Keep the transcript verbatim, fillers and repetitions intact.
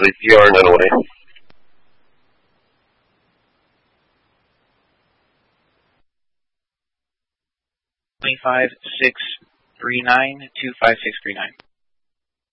please. You are nine away. Twenty-five six three nine two five six three nine.